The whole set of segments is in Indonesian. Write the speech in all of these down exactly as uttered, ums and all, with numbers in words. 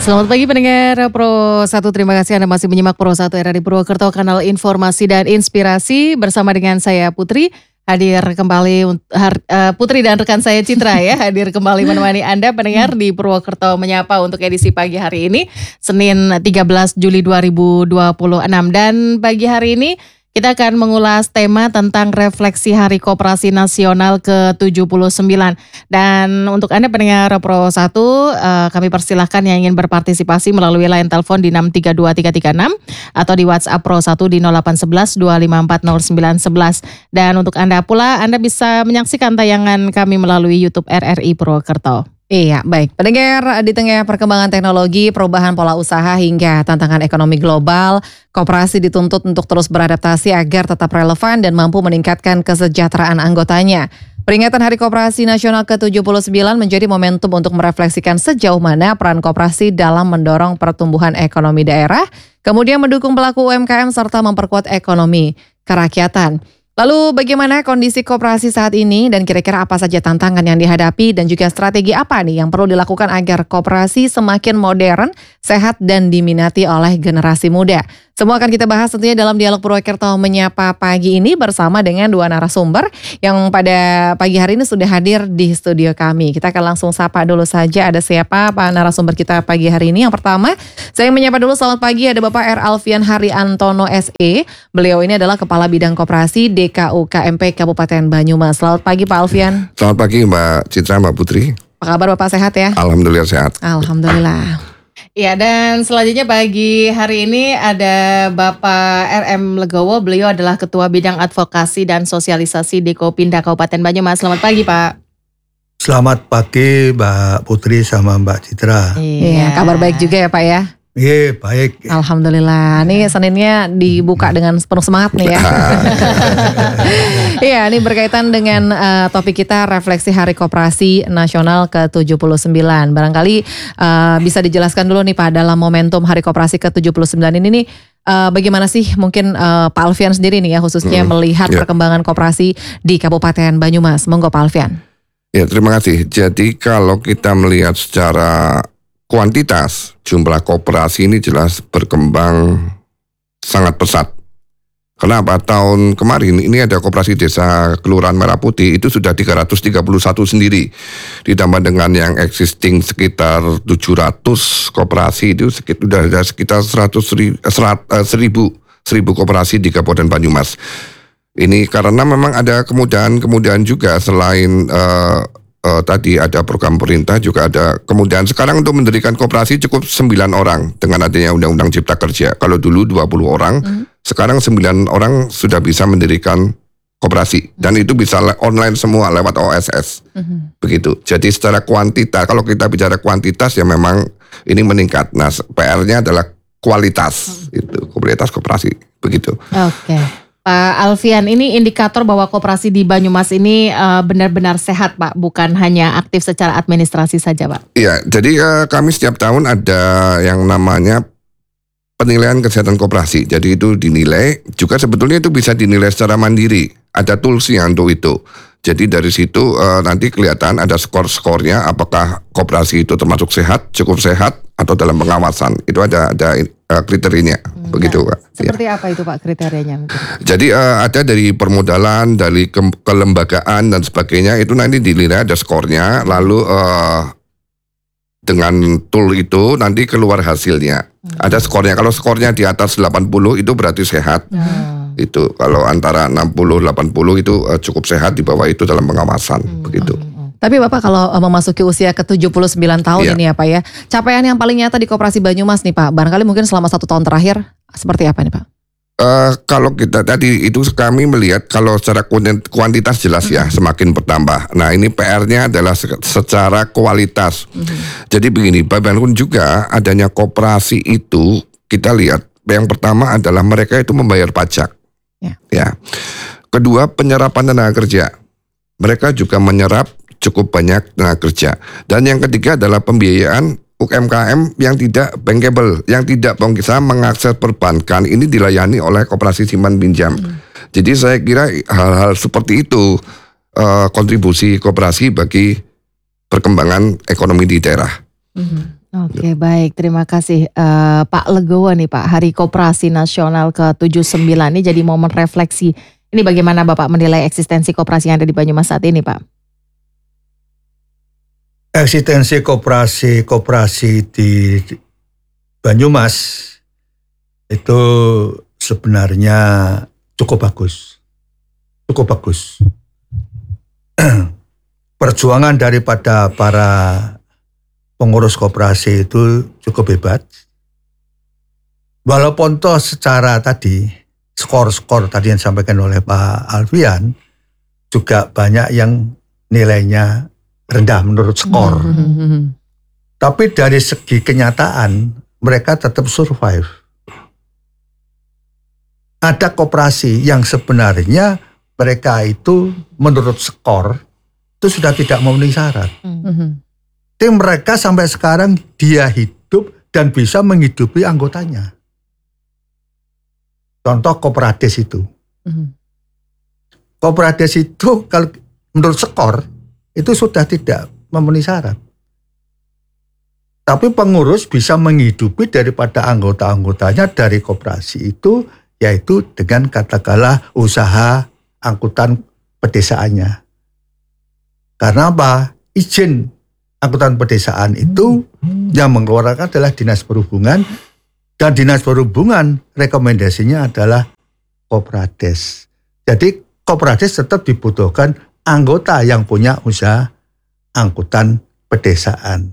Selamat pagi pendengar Pro satu, terima kasih Anda masih menyimak Pro satu R R I Purwokerto, kanal informasi dan inspirasi bersama dengan saya Putri. Hadir kembali uh, Putri dan rekan saya Citra ya, hadir kembali menemani Anda pendengar di Purwokerto Menyapa untuk edisi pagi hari ini, Senin tiga belas Juli dua ribu dua puluh enam. Dan pagi hari ini kita akan mengulas tema tentang refleksi Hari Koperasi Nasional ke tujuh puluh sembilan. Dan untuk Anda pendengar Pro satu, uh, kami persilahkan yang ingin berpartisipasi melalui line telepon di enam tiga dua tiga tiga enam atau di WhatsApp Pro satu di nol delapan satu satu dua lima empat nol sembilan satu satu. Dan untuk Anda pula, Anda bisa menyaksikan tayangan kami melalui YouTube R R I Purwokerto. Iya, baik. Pendengar, di tengah perkembangan teknologi, perubahan pola usaha hingga tantangan ekonomi global, koperasi dituntut untuk terus beradaptasi agar tetap relevan dan mampu meningkatkan kesejahteraan anggotanya. Peringatan Hari Koperasi Nasional ke tujuh puluh sembilan menjadi momentum untuk merefleksikan sejauh mana peran koperasi dalam mendorong pertumbuhan ekonomi daerah, kemudian mendukung pelaku U M K M serta memperkuat ekonomi kerakyatan. Lalu bagaimana kondisi koperasi saat ini dan kira-kira apa saja tantangan yang dihadapi dan juga strategi apa nih yang perlu dilakukan agar koperasi semakin modern, sehat dan diminati oleh generasi muda. Semua akan kita bahas tentunya dalam dialog Purwokerto Menyapa pagi ini bersama dengan dua narasumber yang pada pagi hari ini sudah hadir di studio kami. Kita akan langsung sapa dulu saja, ada siapa Pak narasumber kita pagi hari ini. Yang pertama, saya menyapa dulu, selamat pagi, ada Bapak R. Alfian Haryantono S E. Beliau ini adalah Kepala Bidang Koperasi D K U K M P Kabupaten Banyumas. Selamat pagi Pak Alfian. Selamat pagi Mbak Citra, Mbak Putri. Apa kabar Bapak, sehat ya? Alhamdulillah sehat. Alhamdulillah. Ya, dan selanjutnya pagi hari ini ada Bapak R M Legowo. Beliau adalah Ketua Bidang Advokasi dan Sosialisasi Dekopinda Kabupaten Banyumas. Selamat pagi Pak. Selamat pagi Mbak Putri sama Mbak Citra. Iya, kabar baik juga ya Pak ya? Iya, baik. Alhamdulillah. Nih Seninnya dibuka dengan penuh semangat nih ya. Iya, ini berkaitan dengan uh, topik kita refleksi Hari Koperasi Nasional ke tujuh puluh sembilan. Barangkali uh, bisa dijelaskan dulu nih Pak, dalam momentum Hari Koperasi ke tujuh puluh sembilan ini nih, uh, bagaimana sih mungkin uh, Pak Alfian sendiri nih ya khususnya hmm, melihat ya. perkembangan koperasi di Kabupaten Banyumas. Monggo Pak Alfian. Ya, terima kasih. Jadi kalau kita melihat secara kuantitas, jumlah koperasi ini jelas berkembang sangat pesat. Kenapa? Tahun kemarin ini ada koperasi desa Kelurahan Merah Putih itu sudah tiga ratus tiga puluh satu sendiri. Ditambah dengan yang existing sekitar tujuh ratus koperasi itu sudah ada sekitar seratus ribu, seribu koperasi di Kabupaten Banyumas. Ini karena memang ada kemudahan-kemudahan juga selain uh, Uh, tadi ada program pemerintah, juga ada kemudian sekarang untuk mendirikan koperasi cukup sembilan orang dengan adanya Undang-Undang Cipta Kerja. Kalau dulu dua puluh orang, mm. sekarang sembilan orang sudah bisa mendirikan koperasi. Mm. Dan itu bisa online semua lewat O S S. Mm-hmm. Begitu. Jadi secara kuantitas, kalau kita bicara kuantitas ya memang ini meningkat. Nah, P R-nya adalah kualitas. Mm. Itu kualitas koperasi. Begitu. Oke. Okay. Pak Alfian, ini indikator bahwa koperasi di Banyumas ini uh, benar-benar sehat Pak, bukan hanya aktif secara administrasi saja Pak. Iya, jadi uh, kami setiap tahun ada yang namanya penilaian kesehatan koperasi. Jadi itu dinilai, juga sebetulnya itu bisa dinilai secara mandiri. Ada toolsnya untuk itu. Jadi dari situ uh, nanti kelihatan ada skor-skornya, apakah koperasi itu termasuk sehat, cukup sehat, atau dalam pengawasan. Itu ada ada uh, kriterianya. Hmm, begitu Pak. Seperti ya. Apa itu Pak kriterianya? Mungkin? Jadi uh, ada dari permodalan, dari ke- kelembagaan dan sebagainya, itu nanti dinilai ada skornya, lalu uh, dengan tool itu nanti keluar hasilnya. Hmm. Ada skornya, kalau skornya di atas delapan puluh itu berarti sehat. Hmm. Itu kalau antara enam puluh delapan puluh itu uh, cukup sehat, di bawah itu dalam pengawasan. Hmm. Begitu. Hmm. Tapi Bapak kalau uh, memasuki usia ke tujuh puluh sembilan tahun yeah. ini ya Pak ya, capaian yang paling nyata di Koperasi Banyumas nih Pak, barangkali mungkin selama satu tahun terakhir seperti apa nih Pak? Uh, kalau kita tadi itu kami melihat kalau secara kuantitas jelas ya mm-hmm. semakin bertambah. Nah ini P R-nya adalah secara kualitas. Mm-hmm. Jadi begini, bagaimanapun juga adanya koperasi itu kita lihat yang pertama adalah mereka itu membayar pajak. Yeah. Ya. Kedua, penyerapan tenaga kerja. Mereka juga menyerap cukup banyak tenaga kerja. Dan yang ketiga adalah pembiayaan U M K M yang tidak bankable, yang tidak bisa mengakses perbankan, ini dilayani oleh koperasi simpan pinjam. Hmm. Jadi saya kira hal-hal seperti itu uh, kontribusi koperasi bagi perkembangan ekonomi di daerah. Hmm. Oke, baik, terima kasih eh, Pak Legowo nih Pak. Hari Koperasi Nasional ke tujuh puluh sembilan ini jadi momen refleksi. Ini bagaimana Bapak menilai eksistensi koperasi yang ada di Banyumas saat ini Pak? Eksistensi koperasi-koperasi di Banyumas itu sebenarnya cukup bagus. Cukup bagus. Perjuangan daripada para pengurus koperasi itu cukup hebat. Walaupun toh secara tadi, skor-skor tadi yang disampaikan oleh Pak Alfian, juga banyak yang nilainya rendah menurut skor. Mm-hmm. Tapi dari segi kenyataan, mereka tetap survive. Ada koperasi yang sebenarnya mereka itu menurut skor, itu sudah tidak memenuhi syarat. Mm-hmm. Tapi mereka sampai sekarang dia hidup dan bisa menghidupi anggotanya. Contoh Koperades itu. Mm-hmm. Koperades itu kalau menurut skor itu sudah tidak memenuhi syarat. Tapi pengurus bisa menghidupi daripada anggota-anggotanya dari koperasi itu, yaitu dengan katakanlah usaha angkutan pedesaannya. Karena apa? Izin angkutan pedesaan itu yang mengeluarkan adalah Dinas Perhubungan, dan Dinas Perhubungan rekomendasinya adalah Koperades. Jadi Koperades tetap dibutuhkan anggota yang punya usaha angkutan pedesaan.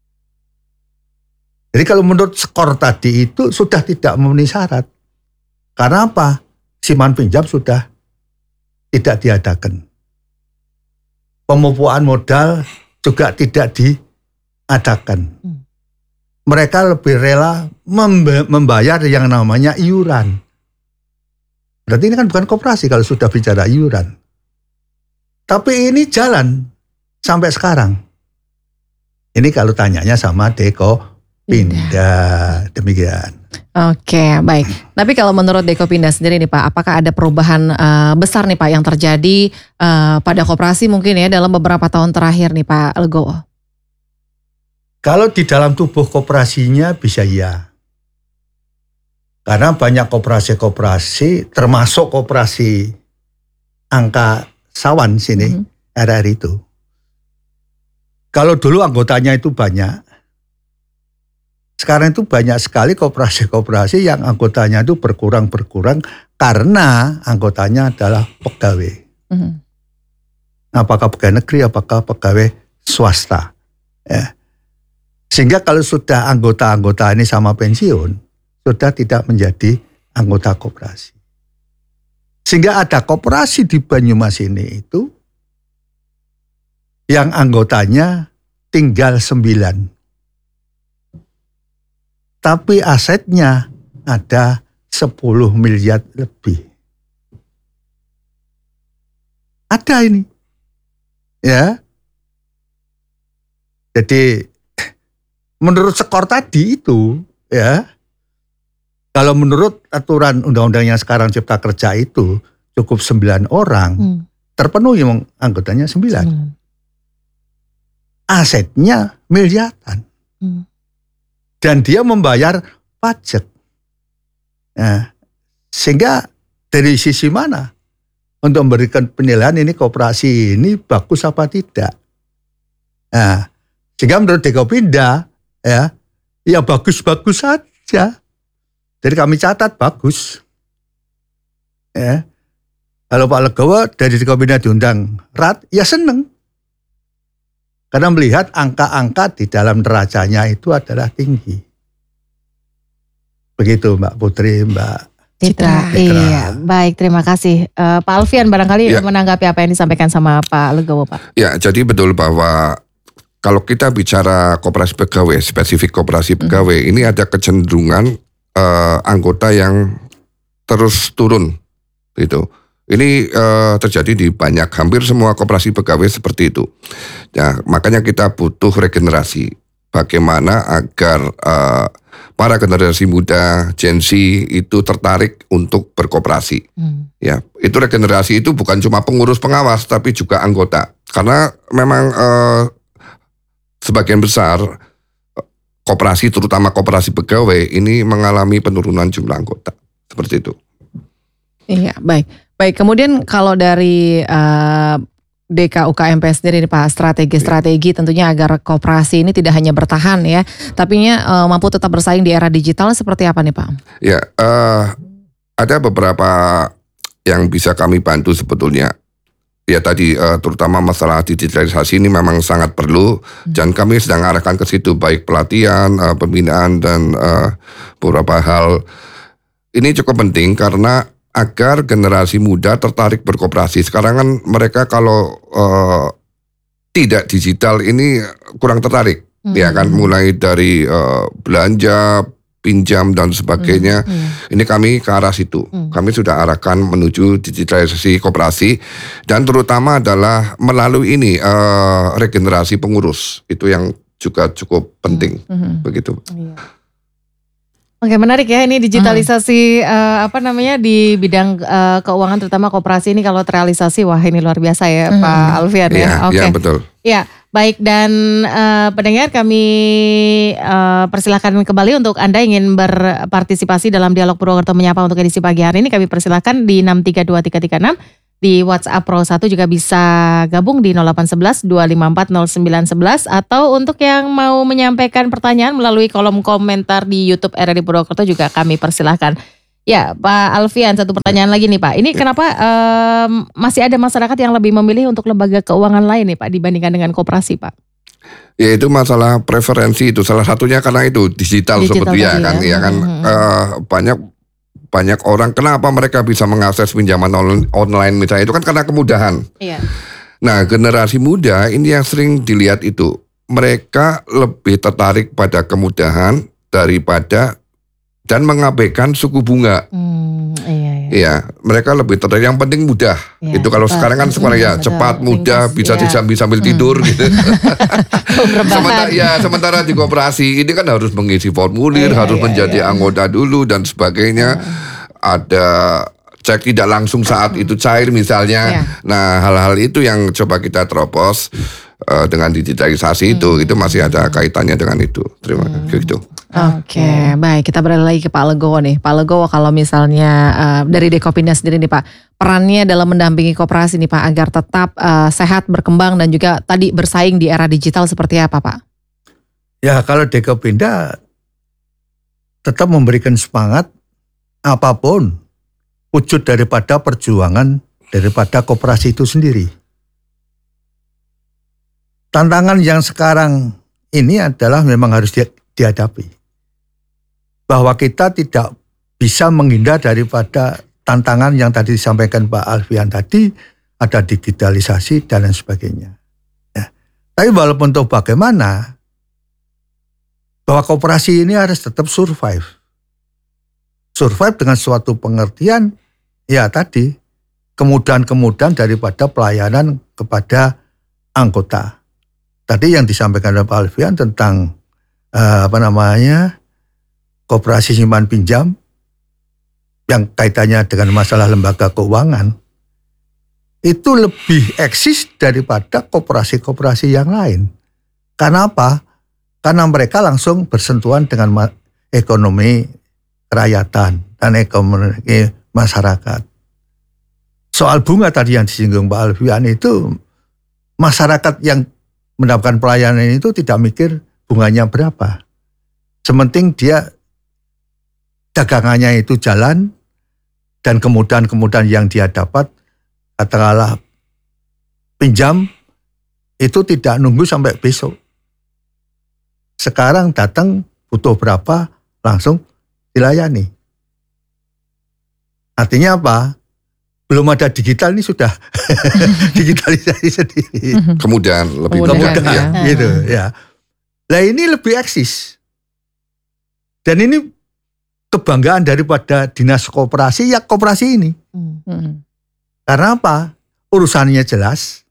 Jadi kalau menurut skor tadi itu sudah tidak memenuhi syarat. Karena apa? Simpan pinjam sudah tidak diadakan. Pemupuan modal juga tidak diadakan. Mereka lebih rela membayar yang namanya iuran. Berarti ini kan bukan koperasi kalau sudah bicara iuran. Tapi ini jalan sampai sekarang. Ini kalau tanyanya sama Deko Pindah. Demikian. Oke, baik. Tapi kalau menurut Deko Pindah sendiri nih Pak, apakah ada perubahan uh, besar nih Pak yang terjadi uh, pada koperasi mungkin ya dalam beberapa tahun terakhir nih Pak Legowo? Kalau di dalam tubuh koperasinya bisa iya. Karena banyak koperasi-koperasi, termasuk koperasi Angka Sawan sini, mm-hmm. R R itu. Kalau dulu anggotanya itu banyak, sekarang itu banyak sekali koperasi-koperasi yang anggotanya itu berkurang-berkurang karena anggotanya adalah pegawai. Mm-hmm. Apakah pegawai negeri, apakah pegawai swasta. Ya. Sehingga kalau sudah anggota-anggota ini sama pensiun, sudah tidak menjadi anggota koperasi. Sehingga ada koperasi di Banyumas ini itu yang anggotanya tinggal sembilan. Tapi asetnya ada sepuluh miliar lebih. Ada ini. Ya. Jadi menurut skor tadi itu, ya, kalau menurut aturan undang-undang yang sekarang Cipta Kerja itu cukup sembilan orang, hmm. terpenuhi anggotanya sembilan. Hmm. Asetnya miliaran. Hmm. Dan dia membayar pajak. Nah, sehingga dari sisi mana untuk memberikan penilaian ini koperasi ini bagus apa tidak? Nah, sehingga menurut Deko Pindah, ya, ya bagus-bagus saja. Jadi kami catat bagus. Ya. Kalau Pak Legowo dari Deko Pindah diundang R A D, ya seneng. Karena melihat angka-angka di dalam neracanya itu adalah tinggi. Begitu Mbak Putri, Mbak Citra. Iya, baik, terima kasih. Uh, Pak Alfian barangkali ya. menanggapi apa yang disampaikan sama Pak Legowo, Pak. Ya, jadi betul bahwa kalau kita bicara koperasi pegawai, spesifik koperasi pegawai, hmm. ini ada kecenderungan uh, anggota yang terus turun, gitu. Ini uh, terjadi di banyak, hampir semua koperasi pegawai seperti itu. Ya, makanya kita butuh regenerasi. Bagaimana agar uh, para generasi muda, Gen Z itu tertarik untuk berkoperasi. Hmm. Ya, itu regenerasi itu bukan cuma pengurus pengawas, tapi juga anggota. Karena memang uh, sebagian besar koperasi, terutama koperasi pegawai, ini mengalami penurunan jumlah anggota. Seperti itu. Iya, baik. Baik, kemudian kalau dari uh, D K U K M P sendiri nih Pak, strategi-strategi tentunya agar koperasi ini tidak hanya bertahan ya, tapi uh, mampu tetap bersaing di era digital seperti apa nih Pak? Ya, uh, ada beberapa yang bisa kami bantu sebetulnya. Ya tadi uh, terutama masalah digitalisasi ini memang sangat perlu hmm. dan kami sedang arahkan ke situ, baik pelatihan, uh, pembinaan dan uh, beberapa hal. Ini cukup penting karena agar generasi muda tertarik berkoperasi. Sekarang kan mereka kalau uh, tidak digital ini kurang tertarik, hmm. ya kan, mulai dari uh, belanja, pinjam dan sebagainya. Hmm, hmm. Ini kami ke arah situ. Hmm. Kami sudah arahkan menuju digitalisasi koperasi dan terutama adalah melalui ini uh, regenerasi pengurus. Itu yang juga cukup penting. Hmm. Hmm. Begitu. Iya. Oke, menarik ya ini digitalisasi hmm. uh, apa namanya di bidang uh, keuangan terutama koperasi ini kalau terrealisasi wah ini luar biasa ya hmm. Pak Alfian ya. Iya, Oke. iya betul. Ya, baik dan uh, pendengar kami uh, persilahkan kembali untuk Anda ingin berpartisipasi dalam dialog Purwokerto Menyapa untuk edisi pagi hari ini, kami persilahkan di enam tiga dua tiga tiga enam. Di WhatsApp Pro satu juga bisa gabung di nol delapan satu satu dua lima empat nol sembilan satu satu atau untuk yang mau menyampaikan pertanyaan melalui kolom komentar di YouTube R R I Purwokerto juga kami persilahkan. Ya Pak Alfian, satu pertanyaan lagi nih Pak. Ini kenapa um, masih ada masyarakat yang lebih memilih untuk lembaga keuangan lain nih Pak dibandingkan dengan koperasi Pak? Ya itu masalah preferensi, itu salah satunya karena itu digital, digital sebetulnya kan, ya, ya kan hmm. uh, banyak banyak orang kenapa mereka bisa mengakses pinjaman online misalnya itu kan karena kemudahan. Iya. Nah generasi muda ini yang sering dilihat itu mereka lebih tertarik pada kemudahan daripada dan mengabaikan suku bunga. Hmm, iya, iya. Iya, mereka lebih tertarik yang penting mudah. Iya, itu kalau cepat, sekarang kan sekarang ya cepat, mudah, bisa iya. bisa sambil hmm. tidur gitu. sementara ya sementara di koperasi ini kan harus mengisi formulir, iya, harus iya, menjadi iya. anggota dulu dan sebagainya. Hmm. Ada cek tidak langsung saat hmm. itu cair misalnya. Iya. Nah, hal-hal itu yang coba kita teropos uh, dengan digitalisasi hmm. itu itu masih ada kaitannya dengan itu. Terima kasih hmm. gitu. Oke, okay, baik. Kita beralih lagi ke Pak Legowo nih. Pak Legowo, kalau misalnya uh, dari Dekopinda sendiri nih Pak, perannya dalam mendampingi koperasi nih Pak agar tetap uh, sehat, berkembang dan juga tadi bersaing di era digital seperti apa Pak? Ya kalau Dekopinda tetap memberikan semangat apapun wujud daripada perjuangan daripada koperasi itu sendiri. Tantangan yang sekarang ini adalah memang harus dihadapi. Bahwa kita tidak bisa menghindar daripada tantangan yang tadi disampaikan Pak Alfian tadi, ada digitalisasi dan lain sebagainya. Ya. Tapi walaupun itu bagaimana, bahwa koperasi ini harus tetap survive. Survive dengan suatu pengertian, ya tadi, kemudahan-kemudahan daripada pelayanan kepada anggota. Tadi yang disampaikan oleh Pak Alfian tentang uh, apa namanya, koperasi simpan pinjam yang kaitannya dengan masalah lembaga keuangan itu lebih eksis daripada koperasi-koperasi yang lain. Karena apa? Karena mereka langsung bersentuhan dengan ekonomi kerakyatan dan ekonomi masyarakat. Soal bunga tadi yang disinggung Pak Alfian itu, masyarakat yang mendapatkan pelayanan itu tidak mikir bunganya berapa. Sementing dia dagangannya itu jalan dan kemudahan-kemudahan yang dia dapat, katakanlah pinjam itu tidak nunggu sampai besok. Sekarang datang butuh berapa langsung dilayani. Artinya apa? Belum ada digital ini sudah digitalisasi sendiri. Kemudian lebih kemudahan ya. gitu ya. Nah ini lebih eksis. Dan ini kebanggaan daripada dinas koperasi ya koperasi ini. Hmm. Karena apa? Urusannya jelas.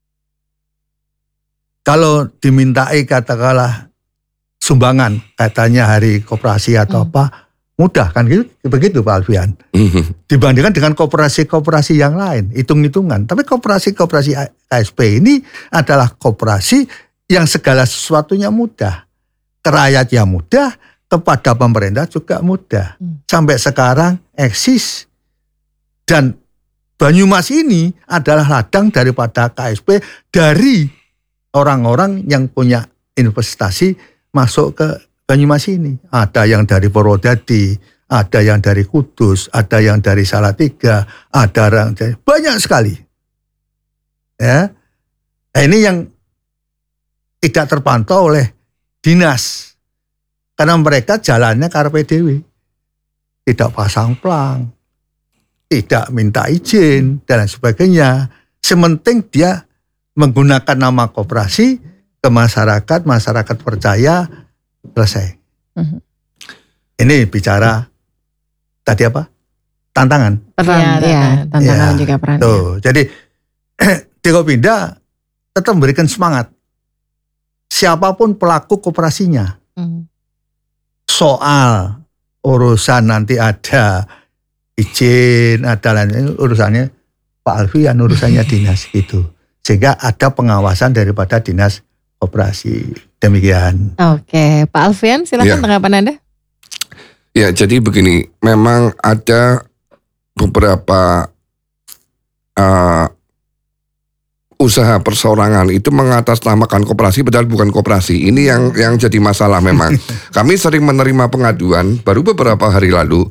Kalau dimintai katakanlah sumbangan, katanya hari koperasi atau hmm. apa, mudah kan gitu, begitu Pak Alfian. Hmm. Dibandingkan dengan koperasi-koperasi yang lain, hitung-hitungan. Tapi koperasi-koperasi K S P ini adalah koperasi yang segala sesuatunya mudah. ke rakyat yang mudah, kepada pemerintah juga mudah. Hmm. Sampai sekarang eksis. Dan Banyumas ini adalah ladang daripada K S P dari orang-orang yang punya investasi masuk ke Banyumas ini. Ada yang dari Purwodadi, ada yang dari Kudus, ada yang dari Salatiga, ada yang dari banyak sekali. Ya, nah, ini yang tidak terpantau oleh dinas karena mereka jalannya karepe dhewe, tidak pasang plang, tidak minta izin dan sebagainya. Sementing dia menggunakan nama koperasi ke masyarakat, masyarakat percaya, selesai. Mm-hmm. Ini bicara tadi apa? Tantangan. Peran, ya, ya tantangan ya, juga peran. Tuh, jadi Dekopinda tetap memberikan semangat. Siapapun pelaku koperasinya. Mm. Soal urusan nanti ada izin, ada lain urusannya Pak Alfian, urusannya dinas gitu. Sehingga ada pengawasan daripada dinas koperasi. Demikian. Oke, Pak Alfian silakan ya. Tanggapan Anda. Ya, jadi begini, memang ada beberapa uh, usaha perseorangan itu mengatasnamakan koperasi padahal bukan koperasi. Ini yang yang jadi masalah memang. Kami sering menerima pengaduan baru beberapa hari lalu.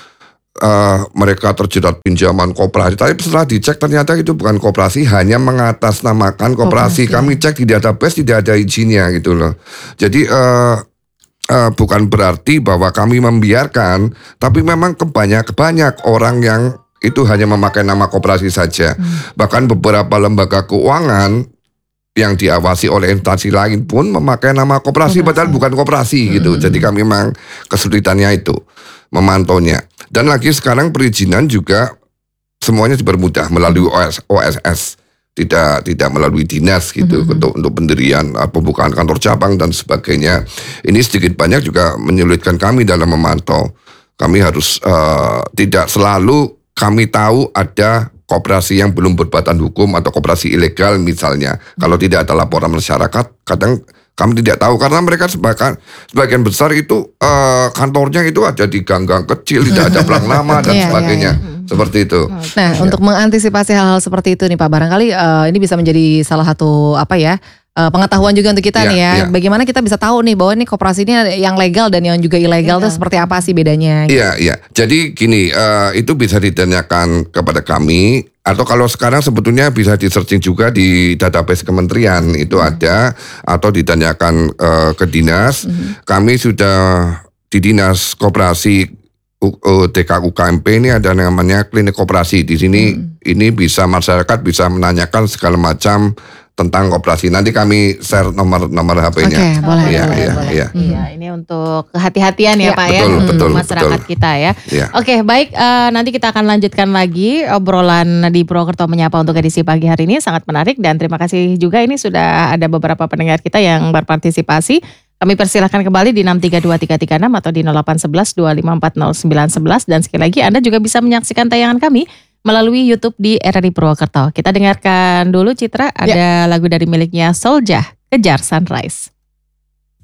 Uh, mereka terjerat pinjaman koperasi, tapi setelah dicek ternyata itu bukan koperasi, hanya mengatasnamakan koperasi. koperasi. Kami cek di database tidak ada izinnya gitu loh. Jadi uh, uh, bukan berarti bahwa kami membiarkan, tapi memang kebanyak banyak orang yang itu hanya memakai nama koperasi saja. Hmm. Bahkan beberapa lembaga keuangan yang diawasi oleh instansi lain pun memakai nama koperasi, koperasi. Padahal bukan koperasi hmm. gitu. Jadi kami memang kesulitannya itu memantaunya. Dan lagi sekarang perizinan juga semuanya dipermudah melalui O S S, tidak tidak melalui dinas gitu mm-hmm. untuk untuk pendirian pembukaan kantor cabang dan sebagainya. Ini sedikit banyak juga menyulitkan kami dalam memantau. Kami harus uh, tidak selalu kami tahu ada koperasi yang belum berbadan hukum atau koperasi ilegal misalnya. Mm-hmm. Kalau tidak ada laporan masyarakat, kadang kami tidak tahu karena mereka sebagian, sebagian besar itu uh, kantornya itu ada di gang-gang kecil, tidak ada plang nama dan yeah, sebagainya, yeah, yeah. seperti itu. Nah, ya. Untuk mengantisipasi hal-hal seperti itu nih Pak, barangkali uh, ini bisa menjadi salah satu apa ya uh, pengetahuan juga untuk kita yeah, nih ya. Yeah. Bagaimana kita bisa tahu nih bahwa ini koperasi ini yang legal dan yang juga ilegal itu yeah. seperti apa sih bedanya? Iya, gitu. Iya. Jadi gini, uh, itu bisa ditanyakan kepada kami. Atau kalau sekarang sebetulnya bisa di searching juga di database kementerian itu hmm. ada, atau ditanyakan uh, ke dinas. Hmm. Kami sudah di dinas koperasi uh, D K U K M P ini ada namanya klinik koperasi. Di sini hmm. ini bisa masyarakat bisa menanyakan segala macam tentang koperasi. Nanti kami share nomor nomor H P-nya. Oke, boleh. Iya, boleh, iya, boleh. iya. Iya, ini untuk kehati-hatian ya, ya Pak betul, ya, betul, untuk masyarakat betul. kita ya. ya. Oke, baik. Uh, nanti kita akan lanjutkan lagi obrolan di Purwokerto Menyapa untuk edisi pagi hari ini, sangat menarik dan terima kasih juga ini sudah ada beberapa pendengar kita yang berpartisipasi. Kami persilahkan kembali di enam tiga dua tiga tiga enam atau di nol delapan satu satu dua lima empat nol sembilan satu satu dan sekali lagi Anda juga bisa menyaksikan tayangan kami melalui YouTube di R R I Purwokerto. Kita dengarkan dulu Citra, ada ya. lagu dari miliknya Soljah, Kejar Sunrise.